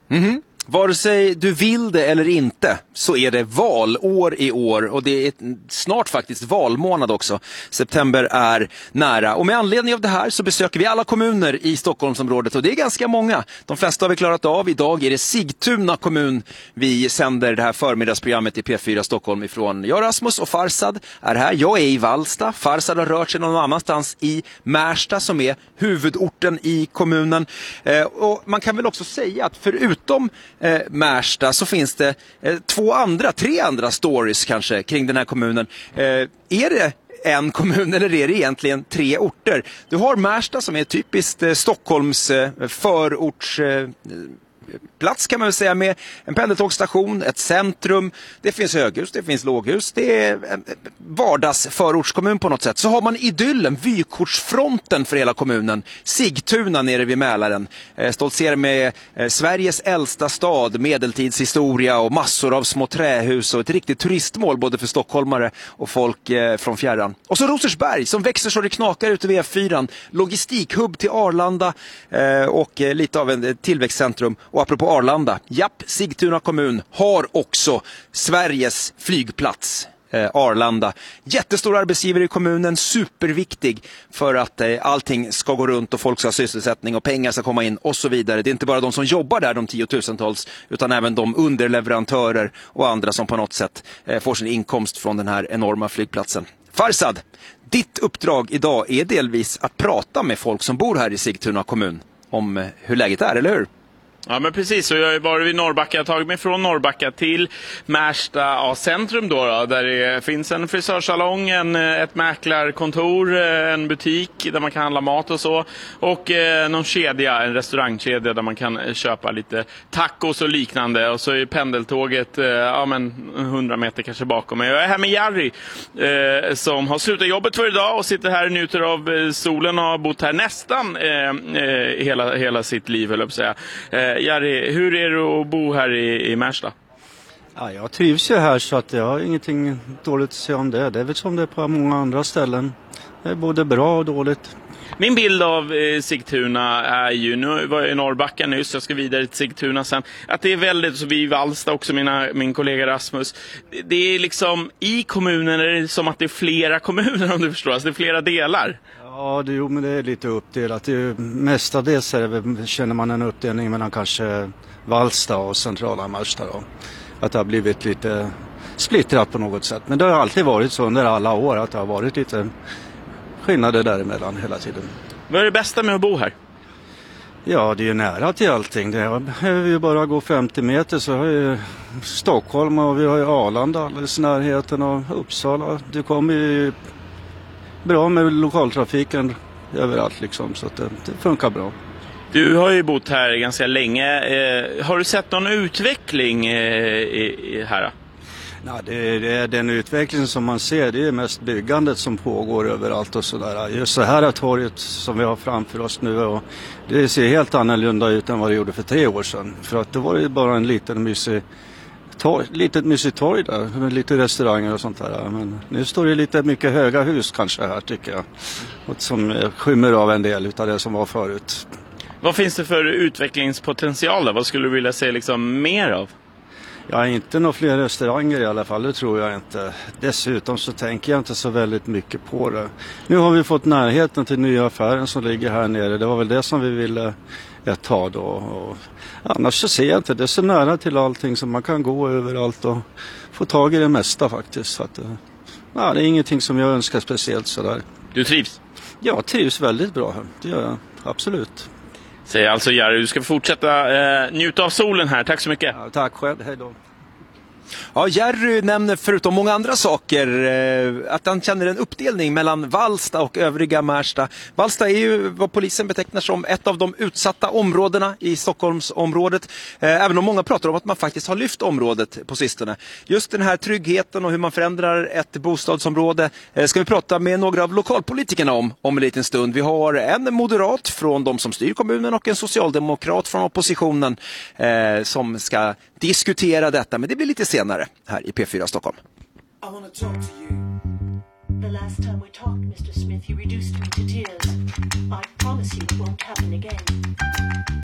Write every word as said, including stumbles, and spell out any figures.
Mhm. Vare sig du vill det eller inte så är det valår i år och det är snart faktiskt valmånad också. September är nära och med anledning av det här så besöker vi alla kommuner i Stockholmsområdet och det är ganska många. De flesta har vi klarat av. Idag är det Sigtuna kommun vi sänder det här förmiddagsprogrammet i P fyra Stockholm ifrån. Jag, Rasmus och Farsad är här. Jag är i Vallsta. Farsad har rört sig någon annanstans i Märsta som är huvudorten i kommunen. Eh, och man kan väl också säga att förutom Eh, Märsta så finns det eh, två andra, tre andra stories kanske kring den här kommunen. Eh, är det en kommun eller är det egentligen tre orter? Du har Märsta som är typiskt eh, Stockholms eh, förorts eh, plats kan man väl säga med en pendeltågsstation, ett centrum, det finns höghus, det finns låghus, det är en vardagsförortskommun på något sätt. Så har man idyllen, vykortsfronten för hela kommunen, Sigtuna nere vid Mälaren, eh, stoltserar med eh, Sveriges äldsta stad, medeltidshistoria och massor av små trähus och ett riktigt turistmål både för stockholmare och folk eh, från fjärran. Och så Rosersberg som växer så det knakar ute vid E fyra, logistikhubb till Arlanda eh, och eh, lite av en tillväxtcentrum. Och apropå Arlanda, japp, Sigtuna kommun har också Sveriges flygplats, eh, Arlanda. Jättestor arbetsgivare i kommunen, superviktig för att eh, allting ska gå runt och folk ska ha sysselsättning och pengar ska komma in och så vidare. Det är inte bara de som jobbar där, de tiotusentals, utan även de underleverantörer och andra som på något sätt eh, får sin inkomst från den här enorma flygplatsen. Farsad, ditt uppdrag idag är delvis att prata med folk som bor här i Sigtuna kommun om eh, hur läget är, eller hur? Ja, men precis. Så jag har varit vid Norrbacka. Jag har tagit mig från Norrbacka till Märsta ja, centrum då, då. Där det finns en frisörsalong, en, ett mäklarkontor, en butik där man kan handla mat och så. Och eh, någon kedja, en restaurangkedja där man kan köpa lite tacos och liknande. Och så är pendeltåget eh, ja, men hundra meter kanske bakom mig. Jag är här med Jerry eh, som har slutat jobbet för idag och sitter här och njuter av solen och har bott här nästan eh, eh, hela, hela sitt liv, höll jag på att säga. Eh, Jerry, hur är det att bo här i, i Märsta? Ja, jag trivs ju här så att jag har ingenting dåligt att säga om det. Det är väl som det är på många andra ställen. Det är både bra och dåligt. Min bild av eh, Sigtuna är ju, nu var jag i Norrbacka nyss, jag ska vidare till Sigtuna sen, att det är väldigt, så vi i Vallsta också, mina, min kollega Rasmus, det är liksom, i kommunen är det som att det är flera kommuner om du förstår, alltså det är flera delar. Ja, det, jo, men det är lite uppdelat. Det är, mestadels är det, känner man en uppdelning mellan kanske Vallsta och centrala Märsta då. Att det har blivit lite splittrat på något sätt. Men det har alltid varit så under alla år att det har varit lite skillnader däremellan hela tiden. Vad är det bästa med att bo här? Ja, det är ju nära till allting. Det är ju bara gå femtio meter så har vi Stockholm och vi har ju Arlanda alldeles i närheten och Uppsala. Det kommer ju bra med lokaltrafiken överallt liksom, så att det, det funkar bra. Du har ju bott här ganska länge. Eh, har du sett någon utveckling eh, i, i här? Ja, det, det är den utveckling som man ser, det är mest byggandet som pågår överallt och sådär. Just så här är torget som vi har framför oss nu och det ser helt annorlunda ut än vad det gjorde för tre år sedan. För att det var ju bara en liten mysig torg, litet mysigt torg där, med lite restauranger och sånt där. Men nu står det lite mycket höga hus kanske här tycker jag. Och som skymmer av en del av det som var förut. Vad finns det för utvecklingspotential då? Vad skulle du vilja se liksom mer av? Ja, inte några fler restauranger i alla fall, det tror jag inte. Dessutom så tänker jag inte så väldigt mycket på det. Nu har vi fått närheten till nya affären som ligger här nere. Det var väl det som vi ville ett tag då. Och annars så ser jag inte, det är så nära till allting som man kan gå överallt och få tag i det mesta faktiskt. Så att, ja, det är ingenting som jag önskar speciellt sådär. Du trivs? Jag trivs väldigt bra här, det gör jag, absolut. Säger alltså Jerry, du ska fortsätta eh, njuta av solen här. Tack så mycket. Ja, tack själv, hej då. Ja, Jerry nämner förutom många andra saker eh, att han känner en uppdelning mellan Vallsta och övriga Märsta. Vallsta är ju vad polisen betecknar som ett av de utsatta områdena i Stockholmsområdet. Eh, även om många pratar om att man faktiskt har lyft området på sistone. Just den här tryggheten och hur man förändrar ett bostadsområde eh, ska vi prata med några av lokalpolitikerna om om en liten stund. Vi har en moderat från de som styr kommunen och en socialdemokrat från oppositionen eh, som ska diskutera detta, men det blir lite senare här i P fyra Stockholm. I want to talk to you. The last time we talked, mister Smith, you reduced me to tears. I promise you it won't happen again.